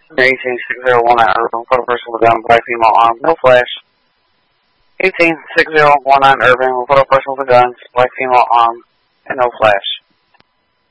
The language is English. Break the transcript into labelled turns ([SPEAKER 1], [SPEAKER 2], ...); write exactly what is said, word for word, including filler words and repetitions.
[SPEAKER 1] eighteen six zero one nine Urban, report a person with a gun, black female armed, no flash. eighteen six zero one nine Urban, report a person with a gun, black female armed, and no flash.